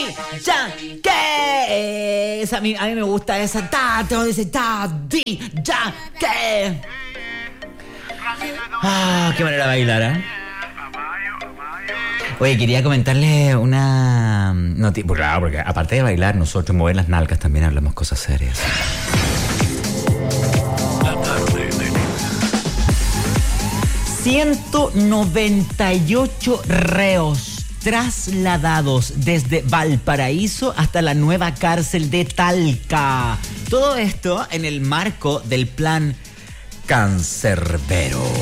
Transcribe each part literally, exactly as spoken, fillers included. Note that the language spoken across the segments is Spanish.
ya, que. Esa, a, mí, a mí me gusta esa. Ta, todo ese ta, di, ya, que. Ah, qué manera de bailar, ¿eh? Oye, quería comentarle una noticia. Porque, claro, porque aparte de bailar, nosotros mover las nalgas también hablamos cosas serias. ciento noventa y ocho reos trasladados desde Valparaíso hasta la nueva cárcel de Talca. Todo esto en el marco del plan Cancerbero.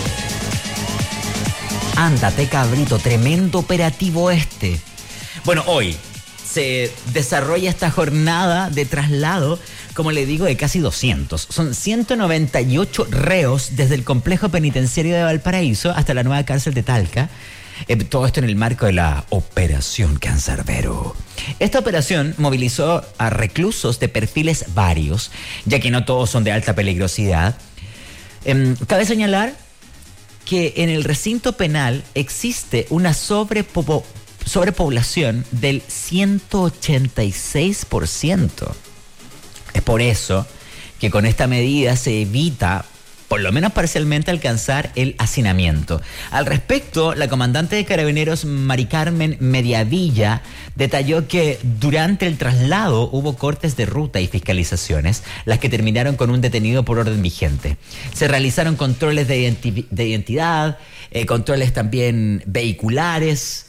Ándate, cabrito, tremendo operativo este. Bueno, hoy se desarrolla esta jornada de traslado, como le digo, de casi doscientos. Son ciento noventa y ocho reos desde el complejo penitenciario de Valparaíso hasta la nueva cárcel de Talca. Eh, todo esto en el marco de la Operación Cancerbero. Esta operación movilizó a reclusos de perfiles varios, ya que no todos son de alta peligrosidad. Eh, cabe señalar que en el recinto penal existe una sobrepo- sobrepoblación del ciento ochenta y seis por ciento. Es por eso que con esta medida se evita, por lo menos parcialmente, alcanzar el hacinamiento. Al respecto, la comandante de Carabineros, Mari Carmen Mediavilla, detalló que durante el traslado hubo cortes de ruta y fiscalizaciones, las que terminaron con un detenido por orden vigente. Se realizaron controles de, identi- de identidad, eh, controles también vehiculares,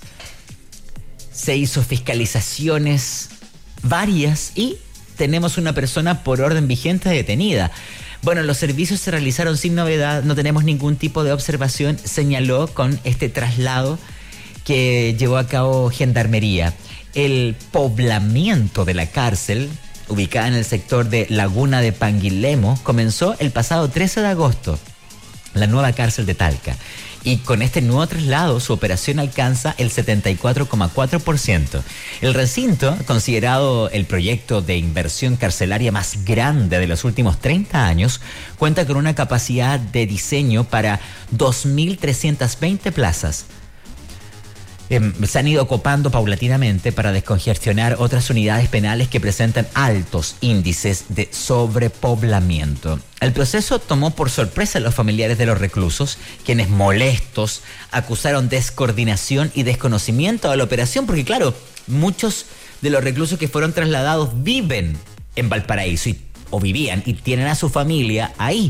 se hizo fiscalizaciones varias y tenemos una persona por orden vigente detenida. Bueno, los servicios se realizaron sin novedad, no tenemos ningún tipo de observación, señaló con este traslado que llevó a cabo Gendarmería. El poblamiento de la cárcel, ubicada en el sector de Laguna de Panguilemo, comenzó el pasado trece de agosto, la nueva cárcel de Talca. Y con este nuevo traslado, su operación alcanza el setenta y cuatro coma cuatro por ciento. El recinto, considerado el proyecto de inversión carcelaria más grande de los últimos treinta años, cuenta con una capacidad de diseño para dos mil trescientas veinte plazas. Eh, se han ido copando paulatinamente para descongestionar otras unidades penales que presentan altos índices de sobrepoblamiento. El proceso tomó por sorpresa a los familiares de los reclusos, quienes molestos acusaron descoordinación y desconocimiento de la operación, porque claro, muchos de los reclusos que fueron trasladados viven en Valparaíso y, o vivían y tienen a su familia ahí.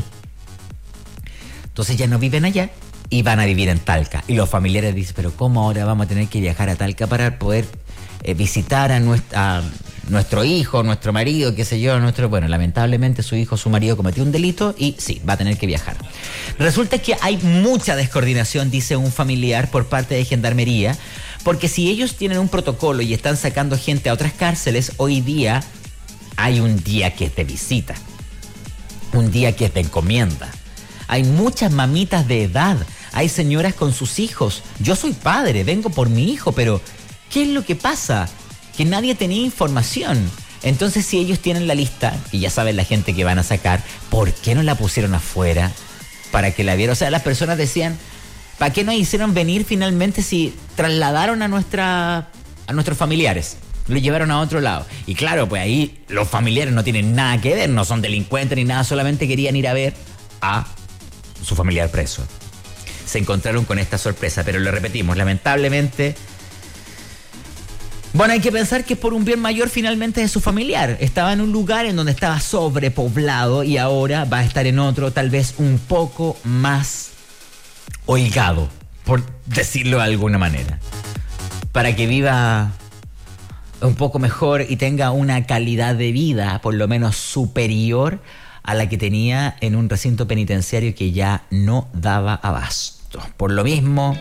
Entonces ya no viven allá y van a vivir en Talca. Y los familiares dicen, pero ¿cómo ahora vamos a tener que viajar a Talca para poder eh, visitar a, nuestra, a nuestro hijo, nuestro marido, qué sé yo, nuestro... Bueno, lamentablemente su hijo, su marido cometió un delito y sí, va a tener que viajar. Resulta que hay mucha descoordinación, dice un familiar, por parte de Gendarmería, porque si ellos tienen un protocolo y están sacando gente a otras cárceles, hoy día hay un día que es de visita, un día que es de encomienda. Hay muchas mamitas de edad, hay señoras con sus hijos. Yo soy padre, vengo por mi hijo, pero ¿qué es lo que pasa? Que nadie tenía información. Entonces, si ellos tienen la lista, y ya saben la gente que van a sacar, ¿por qué no la pusieron afuera para que la vieran? O sea, las personas decían, ¿para qué nos hicieron venir finalmente si trasladaron a, nuestra, a nuestros familiares? Lo llevaron a otro lado. Y claro, pues ahí los familiares no tienen nada que ver, no son delincuentes ni nada, solamente querían ir a ver a su familiar preso. Se encontraron con esta sorpresa, pero lo repetimos, lamentablemente, bueno, hay que pensar que es por un bien mayor finalmente de su familiar. Estaba en un lugar en donde estaba sobrepoblado y ahora va a estar en otro, tal vez un poco más holgado, por decirlo de alguna manera, para que viva un poco mejor y tenga una calidad de vida por lo menos superior a la que tenía en un recinto penitenciario que ya no daba abasto. Por lo mismo,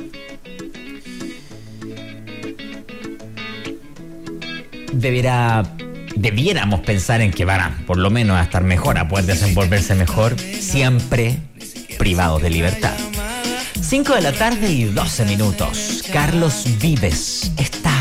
deberá, debiéramos pensar en que van a, por lo menos, a estar mejor, a poder desenvolverse mejor, siempre privados de libertad. cinco de la tarde y doce minutos. Carlos Vives.